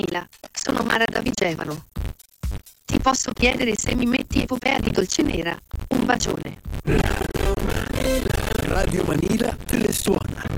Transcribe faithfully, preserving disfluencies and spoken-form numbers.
Manila, sono Mara da Vigevano. Ti posso chiedere se mi metti Epopea di Dolcenera? Un bacione. Radio Manila te le suona.